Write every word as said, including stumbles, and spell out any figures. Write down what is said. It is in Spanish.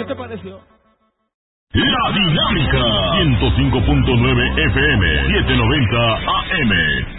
te pareció? La Dinámica ciento cinco punto nueve F M, setecientos noventa A M.